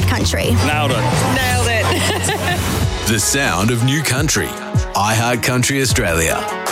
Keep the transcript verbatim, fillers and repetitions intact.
Country. Nailed it. Nailed it. The sound of new country. iHeart Country Australia.